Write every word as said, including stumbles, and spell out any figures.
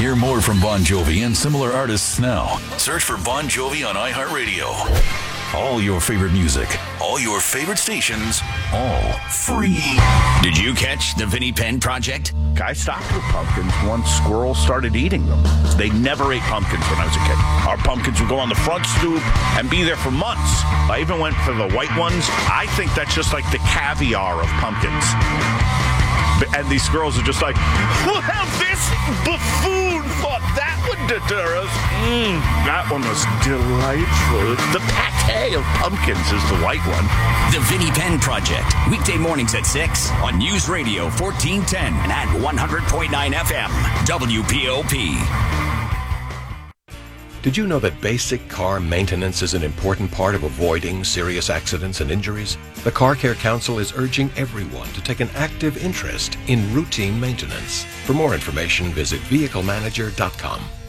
Hear more from Bon Jovi and similar artists now. Search for Bon Jovi on iHeartRadio. All your favorite music, all your favorite stations, all free. Did you catch the Vinnie Penn Project? I stopped with pumpkins once squirrels started eating them. They never ate pumpkins when I was a kid. Our pumpkins would go on the front stoop and be there for months. I even went for the white ones. I think that's just like the caviar of pumpkins. And these squirrels are just like, well, this buffoon thought that would deter us. Mm, that one was delightful. The pate of pumpkins is the white one. The Vinnie Penn Project. Weekday mornings at six on News Radio fourteen ten and at one hundred point nine F M. W P O P. Did you know that basic car maintenance is an important part of avoiding serious accidents and injuries? The Car Care Council is urging everyone to take an active interest in routine maintenance. For more information, visit vehicle manager dot com.